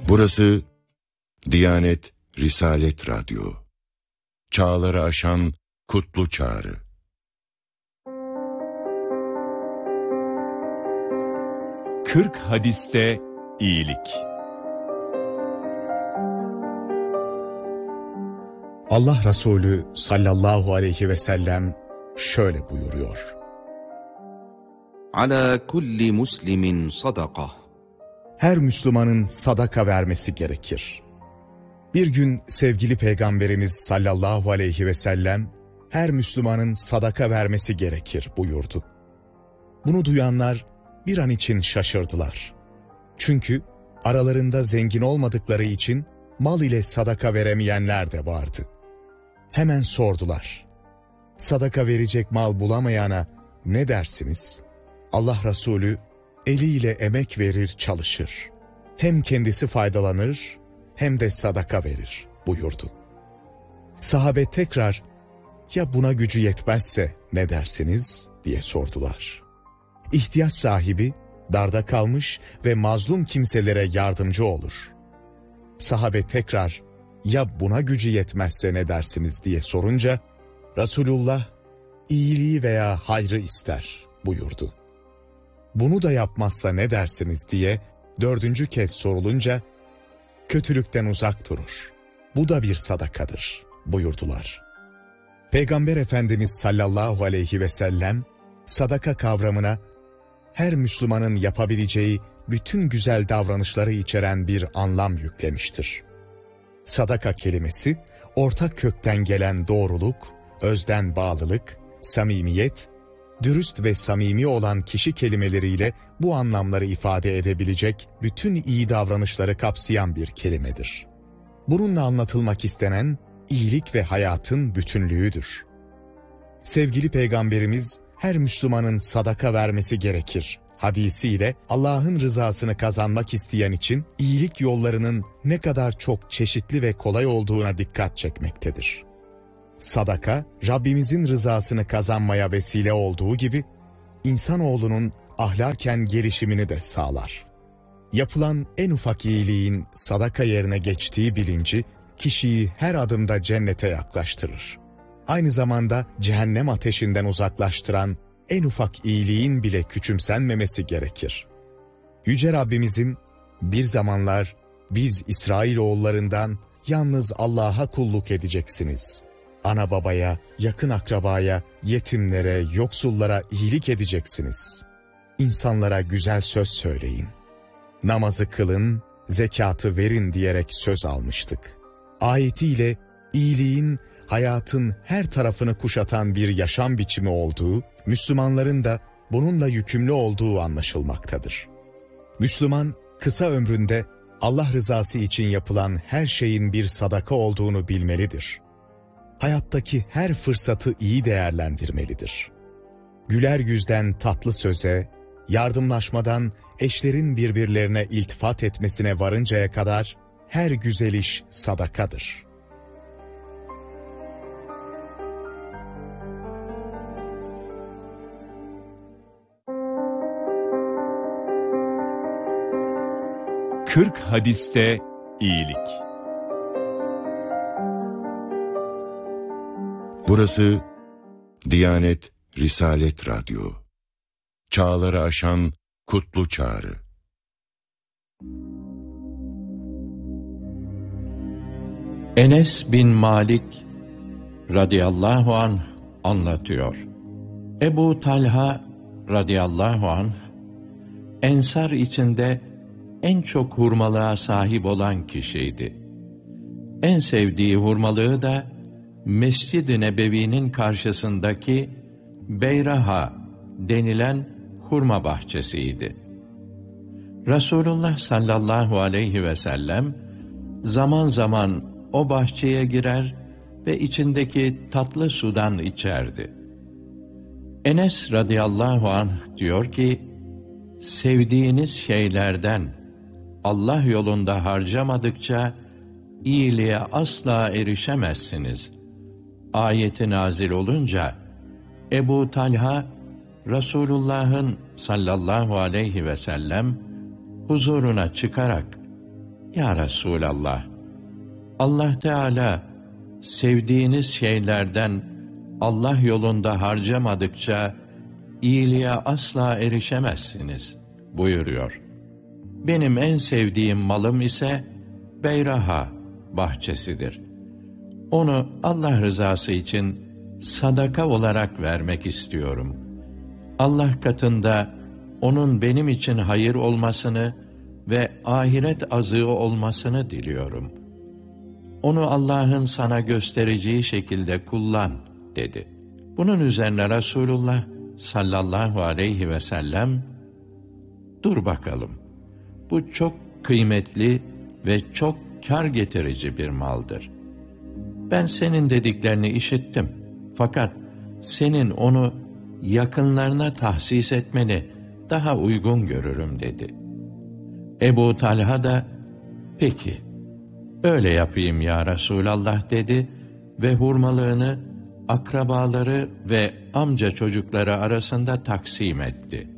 Burası Diyanet Risalet Radyo. Çağları aşan kutlu çağrı. Kırk hadiste iyilik. Allah Resulü sallallahu aleyhi ve sellem şöyle buyuruyor. Ala kulli muslimin sadaka. Her Müslümanın sadaka vermesi gerekir. Bir gün sevgili Peygamberimiz sallallahu aleyhi ve sellem her Müslümanın sadaka vermesi gerekir buyurdu. Bunu duyanlar bir an için şaşırdılar. Çünkü aralarında zengin olmadıkları için mal ile sadaka veremeyenler de vardı. Hemen sordular. Sadaka verecek mal bulamayana ne dersiniz? Allah Resulü eliyle emek verir çalışır. Hem kendisi faydalanır hem de sadaka verir buyurdu. Sahabe tekrar ya buna gücü yetmezse ne dersiniz diye sordular. İhtiyaç sahibi darda kalmış ve mazlum kimselere yardımcı olur. Sahabe tekrar ya buna gücü yetmezse ne dersiniz diye sorunca Resulullah iyiliği veya hayrı ister buyurdu. Bunu da yapmazsa ne dersiniz diye 4. kez sorulunca kötülükten uzak durur. Bu da bir sadakadır buyurdular. Peygamber Efendimiz sallallahu aleyhi ve sellem sadaka kavramına her Müslümanın yapabileceği bütün güzel davranışları içeren bir anlam yüklemiştir. Sadaka kelimesi ortak kökten gelen doğruluk, özden bağlılık, samimiyet, dürüst ve samimi olan kişi kelimeleriyle bu anlamları ifade edebilecek bütün iyi davranışları kapsayan bir kelimedir. Bununla anlatılmak istenen iyilik ve hayatın bütünlüğüdür. Sevgili Peygamberimiz her Müslümanın sadaka vermesi gerekir hadisiyle Allah'ın rızasını kazanmak isteyen için iyilik yollarının ne kadar çok çeşitli ve kolay olduğuna dikkat çekmektedir. Sadaka, Rabbimizin rızasını kazanmaya vesile olduğu gibi, insanoğlunun ahlaken gelişimini de sağlar. Yapılan en ufak iyiliğin sadaka yerine geçtiği bilinci, kişiyi her adımda cennete yaklaştırır. Aynı zamanda cehennem ateşinden uzaklaştıran en ufak iyiliğin bile küçümsenmemesi gerekir. Yüce Rabbimizin, bir zamanlar biz İsrailoğullarından yalnız Allah'a kulluk edeceksiniz. Ana babaya, yakın akrabaya, yetimlere, yoksullara iyilik edeceksiniz. İnsanlara güzel söz söyleyin. Namazı kılın, zekatı verin diyerek söz almıştık. Ayetiyle iyiliğin hayatın her tarafını kuşatan bir yaşam biçimi olduğu, Müslümanların da bununla yükümlü olduğu anlaşılmaktadır. Müslüman, kısa ömründe Allah rızası için yapılan her şeyin bir sadaka olduğunu bilmelidir. Hayattaki her fırsatı iyi değerlendirmelidir. Güler yüzden tatlı söze, yardımlaşmadan eşlerin birbirlerine iltifat etmesine varıncaya kadar her güzel iş sadakadır. Kırk hadiste iyilik. Burası Diyanet Risalet Radyo. Çağları aşan kutlu çağrı. Enes bin Malik radıyallahu anh anlatıyor. Ebu Talha radıyallahu anh, Ensar içinde en çok hurmalığa sahip olan kişiydi. En sevdiği hurmalığı da Mescid-i Nebevi'nin karşısındaki Beyraha denilen hurma bahçesiydi. Resulullah sallallahu aleyhi ve sellem zaman zaman o bahçeye girer ve içindeki tatlı sudan içerdi. Enes radıyallahu anh diyor ki, sevdiğiniz şeylerden Allah yolunda harcamadıkça iyiliğe asla erişemezsiniz. Ayeti nazil olunca Ebu Talha Resulullah'ın sallallahu aleyhi ve sellem huzuruna çıkarak Ya Resulallah, Allah Teala sevdiğiniz şeylerden Allah yolunda harcamadıkça iyiliğe asla erişemezsiniz buyuruyor. Benim en sevdiğim malım ise Beyraha bahçesidir. Onu Allah rızası için sadaka olarak vermek istiyorum. Allah katında onun benim için hayır olmasını ve ahiret azığı olmasını diliyorum. Onu Allah'ın sana göstereceği şekilde kullan, dedi. Bunun üzerine Resulullah sallallahu aleyhi ve sellem, dur bakalım, bu çok kıymetli ve çok kâr getirici bir maldır. Ben senin dediklerini işittim. Fakat senin onu yakınlarına tahsis etmeni daha uygun görürüm, dedi. Ebu Talha da, peki, öyle yapayım ya Resulallah, dedi ve hurmalığını akrabaları ve amca çocukları arasında taksim etti.